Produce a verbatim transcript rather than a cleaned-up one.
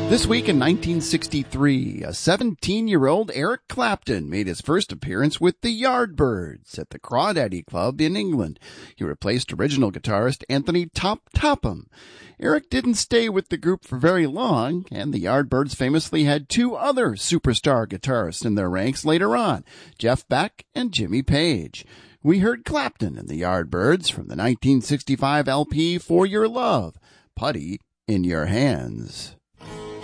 This week in nineteen sixty-three, a seventeen-year-old Eric Clapton made his first appearance with the Yardbirds at the Crawdaddy Club in England. He replaced original guitarist Anthony Top Topham. Eric didn't stay with the group for very long, and the Yardbirds famously had two other superstar guitarists in their ranks later on, Jeff Beck and Jimmy Page. We heard Clapton and the Yardbirds from the nineteen sixty-five L P For Your Love, Putty in Your Hands.